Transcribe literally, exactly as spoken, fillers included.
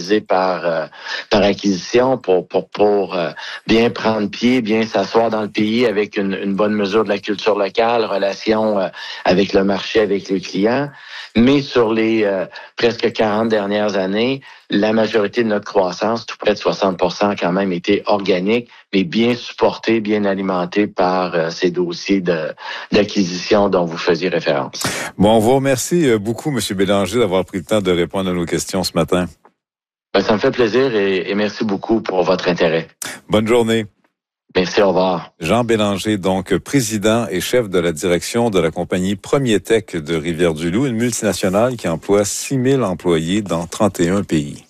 divisé par euh, par acquisition pour pour pour euh, bien prendre pied, bien s'asseoir dans le pays avec une, une bonne mesure de la culture locale, relation euh, avec le marché, avec les clients. Mais sur les euh, presque quarante dernières années, la majorité de notre croissance, tout près de soixante pour cent quand même, était organique, mais bien supportée, bien alimentée par euh, ces dossiers de, d'acquisition dont vous faisiez référence. Bon, on vous remercie beaucoup, M. Bélanger, d'avoir pris le temps de répondre à nos questions ce matin. Ben, ça me fait plaisir et, et merci beaucoup pour votre intérêt. Bonne journée. Merci, au revoir. Jean Bélanger, donc président et chef de la direction de la compagnie Premier Tech de Rivière-du-Loup, une multinationale qui emploie six mille employés dans trente et un pays.